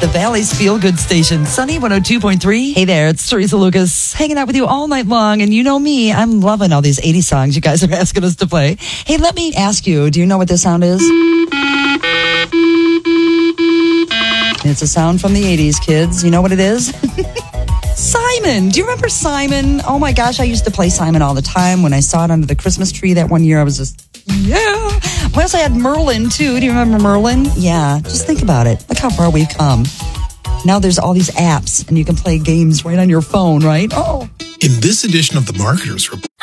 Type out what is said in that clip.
the Valley's Feel Good Station, Sunny 102.3. Hey there, it's Teresa Lucas, hanging out with you all night long. And you know me, I'm loving all these 80s songs you guys are asking us to play. Hey, let me ask you, do you know what this sound is? It's a sound from the 80s, kids. You know what it is? Simon. Do you remember Simon? Oh my gosh, I used to play Simon all the time. When I saw it under the Christmas tree that one year, I was just, yeah. We also had Merlin, too. Do you remember Merlin? Yeah, just think about it. Look how far we've come. Now there's all these apps, and you can play games right on your phone, right? Oh. In this edition of The Marketer's Report,